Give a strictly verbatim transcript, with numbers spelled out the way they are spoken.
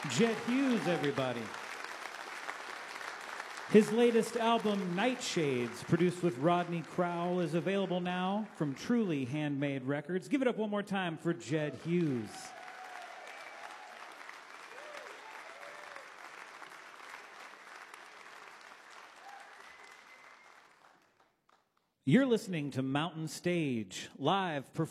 Jed Hughes, everybody. His latest album, Nightshades, produced with Rodney Crowell, is available now from Truly Handmade Records. Give it up one more time for Jed Hughes. You're listening to Mountain Stage, live performance.